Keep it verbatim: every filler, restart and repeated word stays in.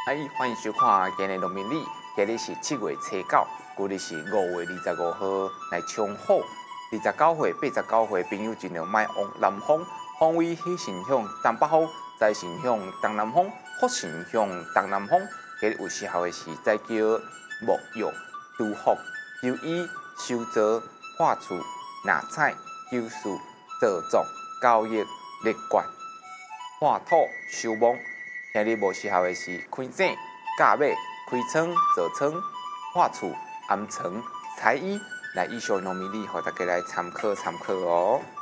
嗨，欢迎收看今日农民历。今日是七月初九，旧日是五月二十五号来冲虎。二十九岁、八十九岁朋友尽量莫往南方，方位喜神向东北方，财神向东南方，福神向东南方。今日有适合的是在叫沐浴、除福、周衣、修泽、画厝、纳彩、求事、造作、交易、立冠、画土、修梦。今日无适合的是开井、架马、开仓、造仓、画厝、安床、裁衣。来以上农民历，互大家来参考参考哦。